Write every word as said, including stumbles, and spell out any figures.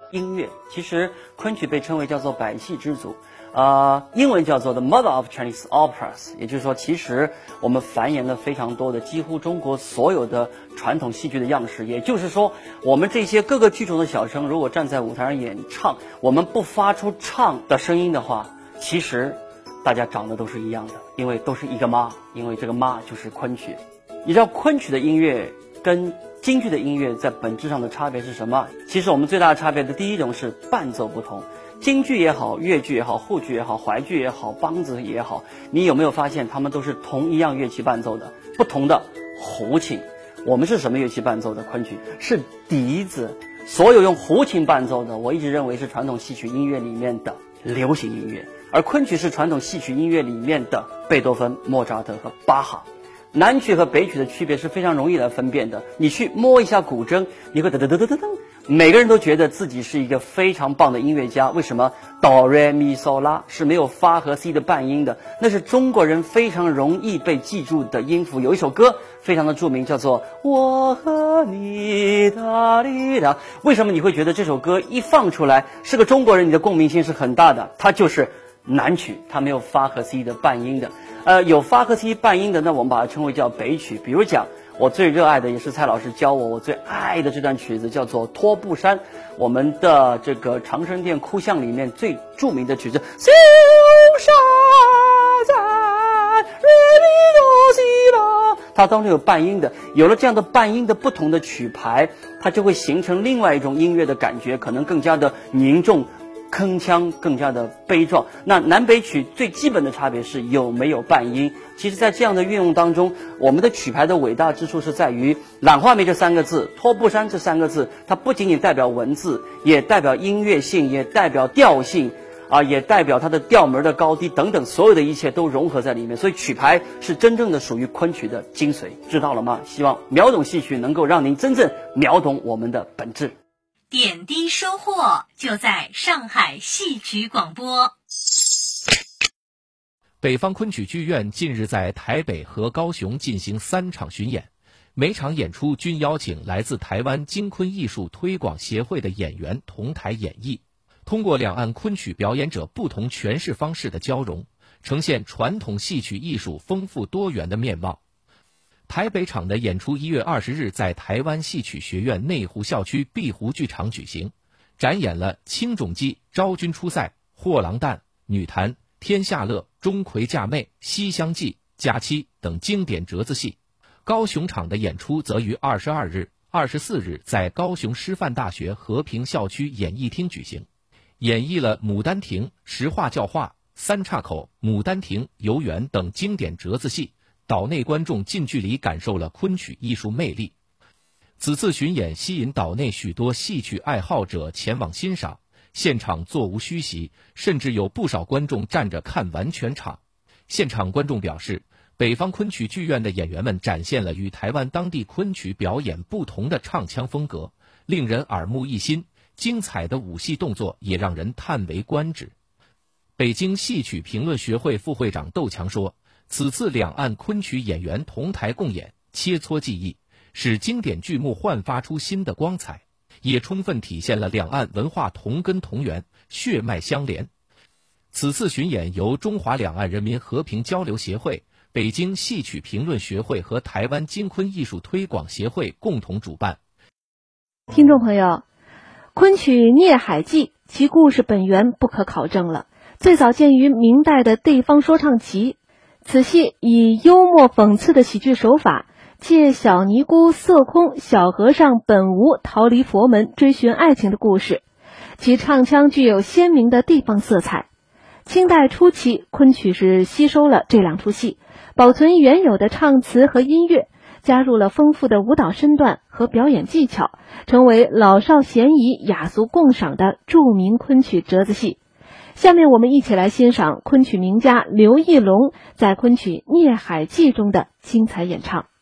音乐。其实昆曲被称为叫做百戏之祖，呃，英文叫做 The Mother of Chinese Operas， 也就是说，其实我们繁衍了非常多的几乎中国所有的传统戏剧的样式。也就是说，我们这些各个剧种的小生，如果站在舞台上演唱，我们不发出唱的声音的话，其实大家长得都是一样的，因为都是一个妈，因为这个妈就是昆曲。你知道昆曲的音乐跟京剧的音乐在本质上的差别是什么？其实我们最大的差别的第一种是伴奏不同。京剧也好，越剧也好，沪剧也好，淮剧也好，梆子也好，你有没有发现他们都是同一样乐器伴奏的？不同的胡琴。我们是什么乐器伴奏的？昆曲是笛子。所有用胡琴伴奏的，我一直认为是传统戏曲音乐里面的流行音乐，而昆曲是传统戏曲音乐里面的贝多芬、莫扎特和巴哈。南曲和北曲的区别是非常容易来分辨的。你去摸一下古筝，你会噔噔噔噔噔噔，每个人都觉得自己是一个非常棒的音乐家。为什么？哆来咪嗦拉是没有发和 C 的半音的，那是中国人非常容易被记住的音符。有一首歌非常的著名，叫做我和你哒哩哒。为什么你会觉得这首歌一放出来是个中国人，你的共鸣性是很大的？它就是南曲，它没有发和 C 的半音的。呃，有发和 C 半音的，那我们把它称为叫北曲。比如讲，我最热爱的也是蔡老师教我，我最爱的这段曲子叫做《托布山》，我们的这个长生殿哭巷里面最著名的曲子。修山在日里西了，它当中有半音的。有了这样的半音的不同的曲牌，它就会形成另外一种音乐的感觉，可能更加的凝重，铿锵，更加的悲壮。那南北曲最基本的差别是有没有半音。其实在这样的运用当中，我们的曲牌的伟大之处是在于懒话梅这三个字，托布山这三个字，它不仅仅代表文字，也代表音乐性，也代表调性啊，也代表它的调门的高低等等，所有的一切都融合在里面。所以曲牌是真正的属于昆曲的精髓，知道了吗？希望秒懂戏曲能够让您真正秒懂我们的本质。 点滴收获就在上海戏曲广播。 北方昆曲剧院近日在台北和高雄进行三场巡演，每场演出均邀请来自台湾京昆艺术推广协会的演员同台演绎，通过两岸昆曲表演者不同诠释方式的交融，呈现传统戏曲艺术丰富多元的面貌。台北场的演出一月二十日在台湾戏曲学院内湖校区碧湖剧场举行，展演了青冢记、昭君出塞、货郎旦、女谭、天下乐、钟馗嫁妹、西厢记、假期等经典折子戏。高雄场的演出则于二十二日、二十四日在高雄师范大学和平校区演艺厅举行，演绎了《牡丹亭》、《实话教化》、《三岔口》、《牡丹亭》、《游园》等经典折子戏，岛内观众近距离感受了昆曲艺术魅力。此次巡演吸引岛内许多戏曲爱好者前往欣赏，现场座无虚席，甚至有不少观众站着看完全场。现场观众表示，北方昆曲剧院的演员们展现了与台湾当地昆曲表演不同的唱腔风格，令人耳目一新，精彩的武戏动作也让人叹为观止。北京戏曲评论学会副会长窦强说，此次两岸昆曲演员同台共演，切磋技艺，使经典剧目焕发出新的光彩，也充分体现了两岸文化同根同源，血脉相连。此次巡演由中华两岸人民和平交流协会、北京戏曲评论学会和台湾京昆艺术推广协会共同主办。 听众朋友，昆曲《孽海记》其故事本源不可考证了，最早见于明代的地方说唱集。此戏以幽默讽刺的喜剧手法，借小尼姑色空、小和尚本无逃离佛门追寻爱情的故事，其唱腔具有鲜明的地方色彩。清代初期，昆曲是吸收了这两出戏，保存原有的唱词和音乐，加入了丰富的舞蹈身段和表演技巧，成为老少咸宜、雅俗共赏的著名昆曲折子戏。下面我们一起来欣赏昆曲名家刘义隆在昆曲《孽海记》中的精彩演唱。